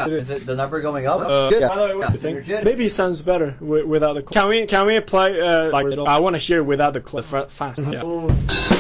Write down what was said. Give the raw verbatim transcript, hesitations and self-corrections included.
Yeah. Is it the number going up? Uh, Good. yeah. Yeah, so you're good. Maybe it sounds better w- without the clip. Can we can we play uh, like I want to hear without the clip fast? Yeah.